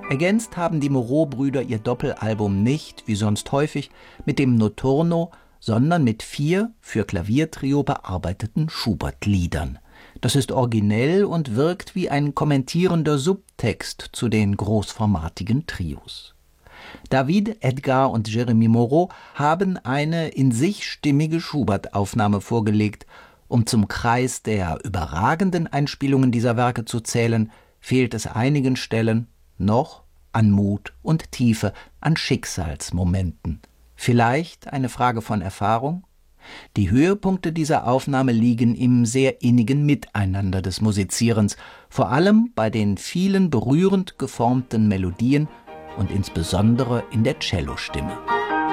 Ergänzt haben die Moreau-Brüder ihr Doppelalbum nicht, wie sonst häufig, mit dem Notturno, sondern mit 4 für Klaviertrio bearbeiteten Schubert-Liedern. Das ist originell und wirkt wie ein kommentierender Subtext zu den großformatigen Trios. David, Edgar und Jeremy Moreau haben eine in sich stimmige Schubert-Aufnahme vorgelegt. Um zum Kreis der überragenden Einspielungen dieser Werke zu zählen, fehlt es einigen Stellen noch an Mut und Tiefe, an Schicksalsmomenten. Vielleicht eine Frage von Erfahrung? Die Höhepunkte dieser Aufnahme liegen im sehr innigen Miteinander des Musizierens, vor allem bei den vielen berührend geformten Melodien und insbesondere in der Cellostimme.